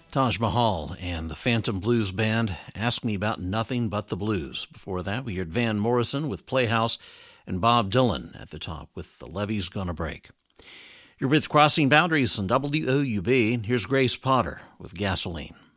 Taj Mahal and the Phantom Blues Band, Ask Me About Nothing But the Blues. Before that, we heard Van Morrison with Playhouse and Bob Dylan at the top with The Levee's Gonna Break. You're with Crossing Boundaries on WOUB. Here's Grace Potter with Gasoline.